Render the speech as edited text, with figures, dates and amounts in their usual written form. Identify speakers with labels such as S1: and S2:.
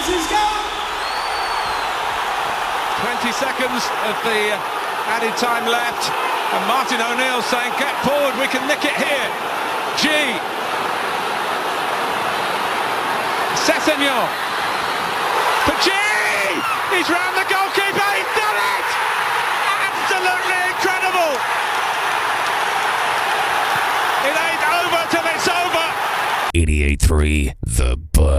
S1: 20 seconds of the added time left, and Martin O'Neill saying, get forward, we can nick it here. G. Sessegnon. For G! He's round the goalkeeper, he's done it! Absolutely incredible! It ain't over till it's over!
S2: 88.3 The Buzz.